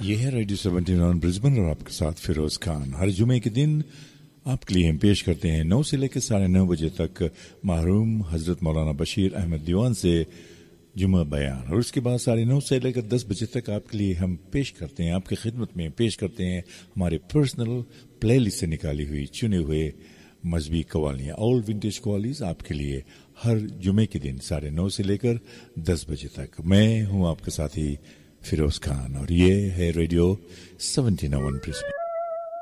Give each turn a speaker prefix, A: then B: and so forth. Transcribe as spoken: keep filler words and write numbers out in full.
A: ये है radio seventy nine Brisbane और आपके साथ फिरोज खान। हर जुमे के दिन आपके लिए हम पेश करते हैं नौ से लेकर साढ़े नौ बजे तक मरहूम हजरत मौलाना बशीर अहमद दीवान से जुमा बयान, और उसके बाद साढ़े नौ से लेकर दस बजे तक आपके लिए हम पेश करते हैं, आपकी खिदमत में पेश करते हैं हमारे पर्सनल प्लेलिस्ट से निकाली हुई चुने हुए मजहबी कवालियाँ, ओल्ड विंटेज कवालीज आपके लिए हर जुमे के दिन साढ़े नौ से लेकर दस बजे तक। मैं हूँ आपके साथी फिरोज खान और ये है रेडियो सेवेंटी नाइन ब्रिस्बेन।